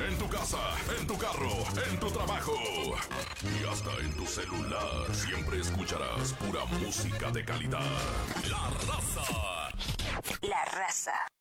en tu casa, en tu carro, en tu trabajo y hasta en tu celular. Siempre escucharás pura música de calidad. La Raza. La Raza.